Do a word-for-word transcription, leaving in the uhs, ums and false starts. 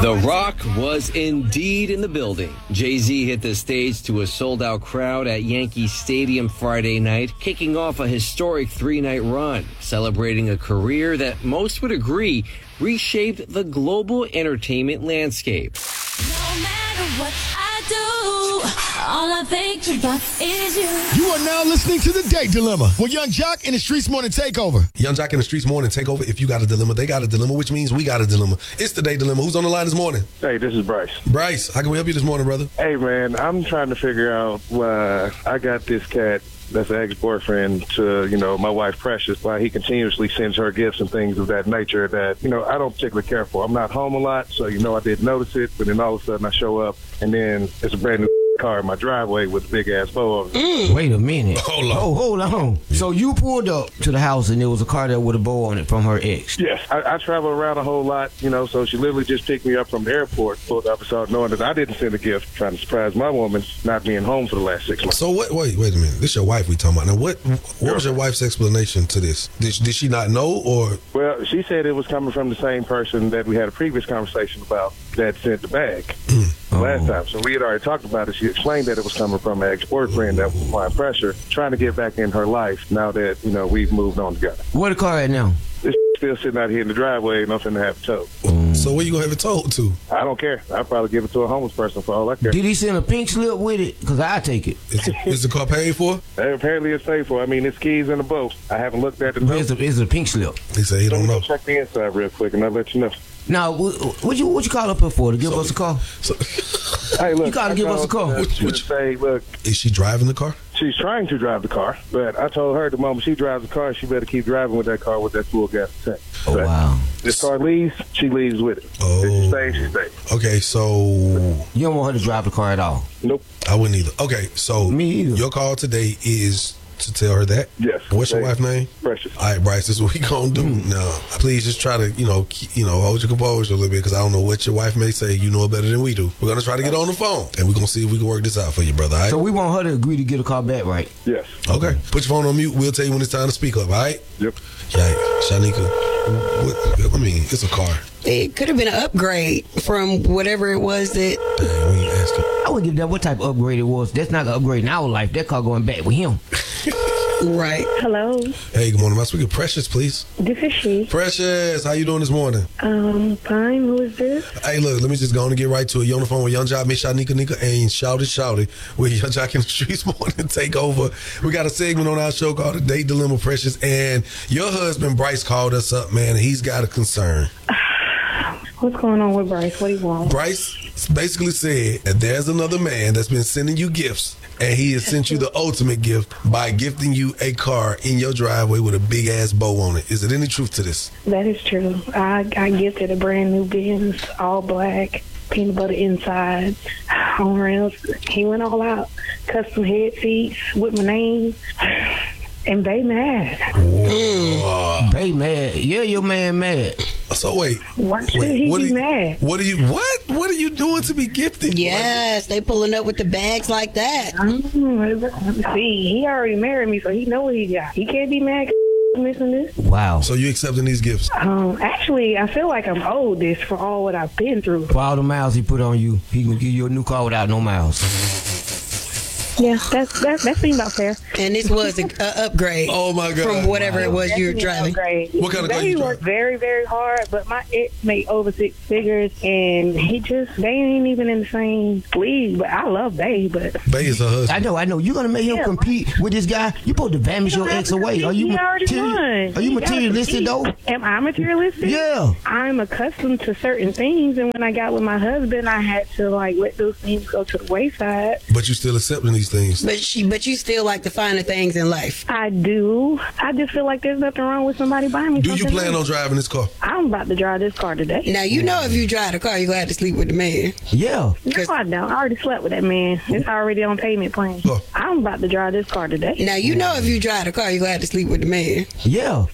The Rock was indeed in the building. Jay-Z hit the stage to a sold-out crowd at Yankee Stadium Friday night, kicking off a historic three-night run, celebrating a career that most would agree reshaped the global entertainment landscape. No matter what I do, all I think about is you. You are now listening to The Date Dilemma with Young Jock and the Streets Morning Takeover. Young Jock and the Streets Morning Takeover. If you got a dilemma, they got a dilemma, which means we got a dilemma. It's The Date Dilemma. Who's on the line this morning? Hey, this is Bryce. Bryce, how can we help you this morning, brother? Hey, man, I'm trying to figure out why I got this cat that's an ex-boyfriend to, you know, my wife Precious, why he continuously sends her gifts and things of that nature that, you know, I don't particularly care for. I'm not home a lot, so, you know, I didn't notice it, but then all of a sudden I show up, and then it's a brand new car in my driveway with a big-ass bow on it. Mm. Wait a minute. Hold on. Oh, hold on. Yeah. So you pulled up to the house, and there was a car there with a bow on it from her ex? Yes. I, I travel around a whole lot, you know, so she literally just picked me up from the airport, pulled up and started knowing that I didn't send a gift, trying to surprise my woman not being home for the last six months. So what? Wait, wait a minute. This your wife we talking about. Now, what What was your wife's explanation to this? Did, did she not know, or? Well, she said it was coming from the same person that we had a previous conversation about that sent the bag Mm. last Oh. time. So we had already talked about it. She explained that it was coming from an ex-boyfriend that was applying pressure, trying to get back in her life now that, you know, we've moved on together. Where the car at now? This still sitting out here in the driveway and I'm finna have it towed. So where you gonna have it told to? I don't care. I'll probably give it to a homeless person for all I care. Did he send a pink slip with it? Because I take it. Is, it, is the car paid for? Hey, apparently it's paid for. I mean, it's keys in the boat. I haven't looked at the Is note. it, is it a pink slip? He said he Let don't me go know. check the inside real quick and I'll let you know. Now, what, what you what you call up here for? To give So- us a call? So, Hey, look, You gotta I give us a called, call. uh, What- to what- say, look, is she driving the car? she's trying to drive the car, but I told her the moment she drives the car, she better keep driving with that car with that full gas tank. Oh, But wow. this car leaves, she leaves with it. Oh. If she stays, she stays. Okay, so You don't want her to drive the car at all? Nope. I wouldn't either. Okay, so Me either. your call today is to tell her that? Yes. What's your Hey, wife's name? Precious. All right, Bryce, this is what we gonna do. No, please just try to, you know, keep, you know, hold your composure a little bit because I don't know what your wife may say. You know it better than we do. We're gonna try to get on the phone and we're gonna see if we can work this out for you, brother. All right? So we want her to agree to get a car back, right? Yes. Okay. Put your phone on mute. We'll tell you when it's time to speak up. All right? Yep. Yeah, Shanika. What, I mean, it's a car. It could have been an upgrade from whatever it was that. Dang, we ain't asking. I would give that what type of upgrade it was. That's not an upgrade in our life. That car going back with him. Right. Hello, Hey, good morning. Am I speaking to Precious, please? this is she. Precious, how you doing this morning? Um, fine. Who is this? Hey, look, let me just go on and get right to it. You on the phone with Young Jock, Miss Shanika Nika, and Shout It, Shout It, with Young Jock in the Streets Morning Take Over. We got a segment on our show called The Date Dilemma, Precious, and your husband, Bryce, called us up, man, and he's got a concern. What's going on with Bryce? What do you want? Bryce basically said that there's another man that's been sending you gifts, and he has sent you the ultimate gift by gifting you a car in your driveway with a big ass bow on it. Is there any truth to this? That is true. I, I gifted a brand new Benz, all black, peanut butter inside, on rails. He went all out, custom head seats with my name, and they mad. Bay mad. Yeah, your man mad. So wait, Why should wait, he what be are you, mad? What are you? What? What are you doing to be gifted? Yes, they pulling up with the bags like that. Mm, see, he already married me, so he know what he got. He can't be mad 'cause missing this. Wow. So you accepting these gifts? Um, actually, I feel like I'm owed this for all what I've been through. For all the miles he put on you, he can give you a new car without no miles. Yeah, that's that, that seems about fair. And this was an upgrade Oh my God! from whatever it was you were driving. Great. What kind of car They you work drive? very, very hard, but my ex made over six figures, and he just they ain't even in the same league. But I love Bay, but Bay is her husband. I know, I know. You're gonna make him Yeah, compete with this guy. You supposed to vanish your ex away. Are you He already materi- won. Are you He gotta materialistic though? compete. Am I materialistic? Yeah. I'm accustomed to certain things, and when I got with my husband, I had to like let those things go to the wayside. But you still accepting these things? But she, but you still like the finer things in life. I do. I just feel like there's nothing wrong with somebody buying me Do you something plan nice. on driving this car? I'm about to drive this car today. Now you know if you drive the car, you're gonna have to sleep with the man. Yeah. No, I don't. I already slept with that man. It's already on payment plan. Oh. I'm about to drive this car today. Now you know if you drive the car, you're gonna have to sleep with the man. Yeah.